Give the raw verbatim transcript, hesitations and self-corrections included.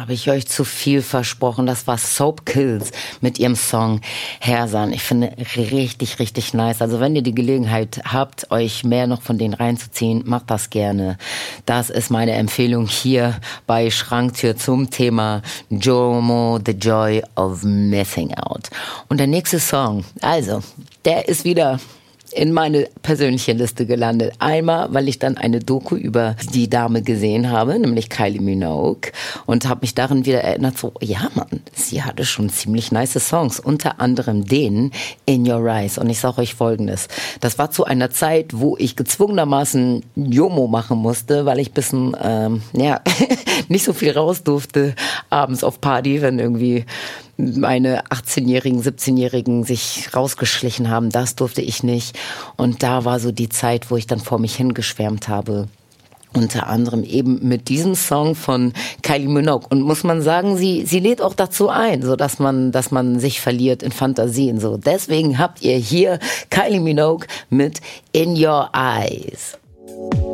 habe ich euch zu viel versprochen. Das war Soap Kills mit ihrem Song Hersan. Ich finde richtig, richtig nice. Also wenn ihr die Gelegenheit habt, euch mehr noch von denen reinzuziehen, macht das gerne. Das ist meine Empfehlung hier bei Schranktür zum Thema Jomo, The Joy of Missing Out. Und der nächste Song, also, der ist wieder in meine persönliche Liste gelandet. Einmal, weil ich dann eine Doku über die Dame gesehen habe, nämlich Kylie Minogue, und habe mich darin wieder erinnert, so, ja Mann, sie hatte schon ziemlich nice Songs, unter anderem den In Your Eyes. Und ich sage euch Folgendes, das war zu einer Zeit, wo ich gezwungenermaßen Jomo machen musste, weil ich bisschen, ähm, ja, nicht so viel raus durfte abends auf Party, wenn irgendwie meine achtzehnjährigen, siebzehnjährigen sich rausgeschlichen haben. Das durfte ich nicht. Und da war so die Zeit, wo ich dann vor mich hingeschwärmt habe. Unter anderem eben mit diesem Song von Kylie Minogue. Und muss man sagen, sie, sie lädt auch dazu ein, so dass man, dass man sich verliert in Fantasien, so. Deswegen habt ihr hier Kylie Minogue mit In Your Eyes.